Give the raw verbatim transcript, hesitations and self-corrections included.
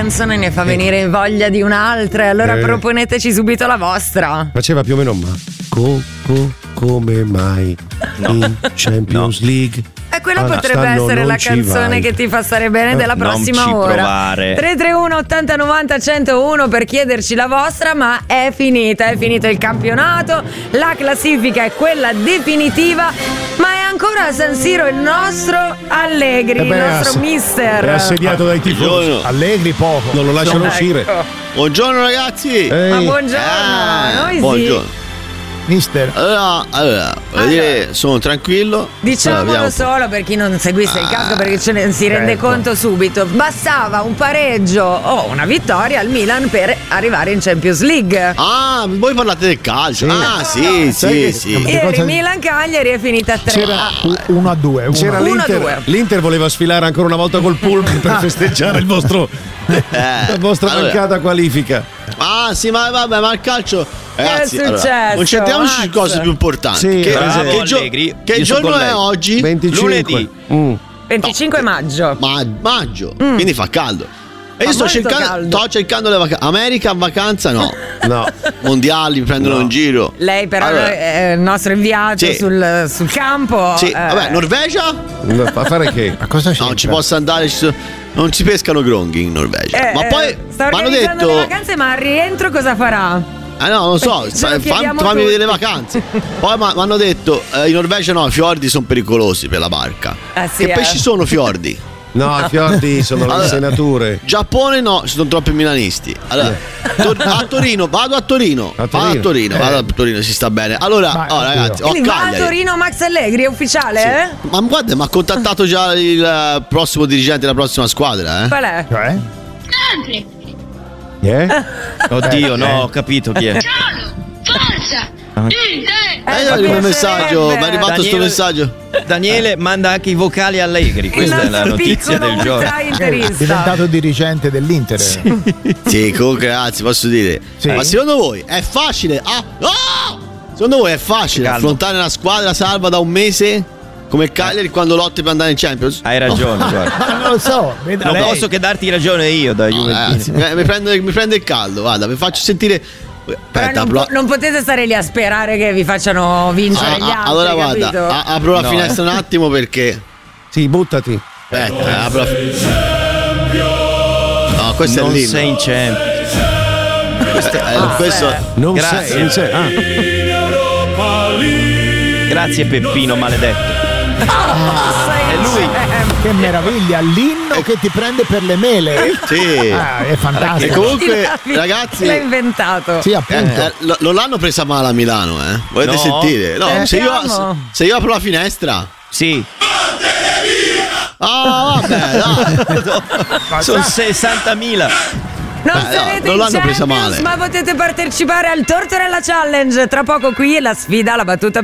canzone ne fa venire voglia di un'altra, allora Eh. proponeteci subito la vostra. Faceva più o meno ma co, co, come mai in Champions League? E quella Ah, potrebbe stanno, essere non la ci canzone vai. che ti fa stare bene della Non prossima ci ora. provare. tre tre uno ottanta novanta centouno per chiederci la vostra, ma è finita, è finito il campionato, la classifica è quella definitiva, ma è ancora a San Siro il nostro Allegri, Eh il beh, nostro ass- mister. È assediato dai tifosi. Buongiorno. Allegri poco. Non lo lasciano Ecco. uscire. Buongiorno ragazzi. Ehi. Ma buongiorno, Ah, noi sì. buongiorno. Mister. Allora, allora, voglio dire, sono tranquillo. Allora, Diciamolo vediamo un po'. solo per chi non seguisse il calcio, perché ce ne si rende certo. conto subito. Bastava un pareggio o una vittoria al Milan per arrivare in Champions League. Ah, voi parlate del calcio. Sì. Ah, sì, Sai sì, che- sì. Ieri cosa- Milan-Cagliari è finita a tre. C'era- uno a due. C'era Uno a l'Inter, due. l'Inter voleva sfilare ancora una volta col pullman per festeggiare il vostro, la vostra allora. mancata qualifica. Ah, sì, ma vabbè, ma il calcio. Ragazzi, è allora, successo, concentriamoci su Max? cose più importanti. Sì, che, bravo, che gio- Allegri. che Io sono giorno con è lei. oggi? venticinque. Lunedì. Mm. venticinque maggio. Ma- maggio, quindi fa caldo. E io Fa sto molto cercando, caldo. sto cercando le vacanze. America in vacanza no. No. Mondiali mi prendono in giro. Lei però Allora, è il nostro inviato Sì. sul, sul campo. sì, eh, vabbè, Norvegia? No, fa fare che? Ma cosa c'è? No, non ci posso andare, ci sono- non si pescano gronghi in Norvegia. eh, ma eh, poi sta mi hanno organizzando detto. le vacanze, ma al rientro cosa farà? Ah no, non lo so, Ce lo fa- chiediamo fammi tutti. vedere le vacanze. Poi mi hanno detto, eh, in Norvegia no, i fiordi sono pericolosi per la barca. Eh sì, che eh. pesci sono fiordi? No, i fiordi sono le Allora, insenature. Giappone no, ci sono troppi milanisti. Allora, Tor- a Torino, vado a Torino. A Vado a Torino. Torino, Eh. vado a Torino, si sta bene. Allora, Vai, oh, oddio. ragazzi, ho Quindi va a Cagliari. Torino Max Allegri, è ufficiale? Sì. Eh? Ma guarda, mi ha contattato già il eh, prossimo dirigente della prossima squadra, eh? Qual è? Cioè? Eh? Oddio, no, ho capito chi è. Forza! Inter! Eh, Eh, io arrivo mi un messaggio, mi è piacerebbe. arrivato sto Daniele- messaggio. Daniele manda anche i vocali Allegri. Il Questa è la nostro notizia piccolo del giorno. ultra È interista. diventato dirigente dell'Inter. Sì, comunque ragazzi, posso dire. Sì. Ma secondo voi è facile? Ah, oh! Secondo voi è facile Calmo. affrontare una squadra salva da un mese come il Cagliari quando lotti per andare in Champions? Hai ragione, guarda. Ma non lo so, veda Non lei. posso che darti ragione io da No, ragazzi, Juventino. mi, mi prende, mi prende il caldo, guarda, vi faccio sentire. Però Aspetta, non, apro- po- non potete stare lì a sperare che vi facciano vincere Ah, gli ah, altri. allora guarda, capito? a- apro la No, finestra un attimo perché. Sì, buttati. Aspetta, eh, apro la No, questo Non è l'inno. sei in Champions. Questo, eh, questo- Non Grazie. sei, non sei. Ah. Grazie Peppino maledetto. È lui. Che meraviglia, l'inno che ti prende per le mele. Sì. Ah, è E fantastico. comunque, ragazzi. L'ha inventato. Sì, Eh, appunto. eh, lo- non l'hanno presa male a Milano, eh? Volete No. sentire? No, Eh, se, io, siamo. se io apro la finestra. Sì, Ah, vabbè, dai. sono sessantamila. Non Beh, no, sarete non in l'hanno presa Champions, male. ma potete partecipare al Tortorella Challenge. Tra poco qui la sfida, la battuta